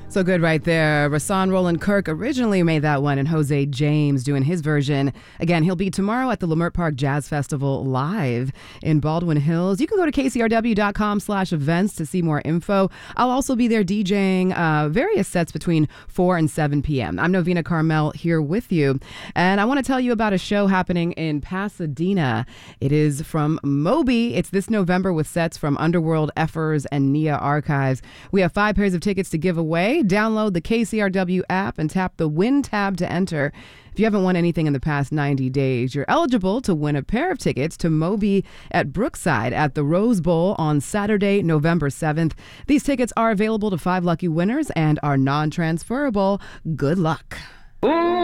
So good right there. Rasan Roland Kirk originally made that one, and Jose James doing his version. Again, he'll be tomorrow at the Leimert Park Jazz Festival live in Baldwin Hills. You can go to kcrw.com/events to see more info. I'll also be there DJing various sets between 4 and 7 p.m. I'm Novena Carmel here with you, and I want to tell you about a show happening in Pasadena. It is from Moby. It's this November with sets from Underworld, Effers, and Nia Archives. We have 5 pairs of tickets to give away. Download the KCRW app and tap the Win tab to enter. If you haven't won anything in the past 90 days, you're eligible to win a pair of tickets to Moby at Brookside at the Rose Bowl on Saturday, November 7th. These tickets are available to 5 lucky winners and are non-transferable. Good luck.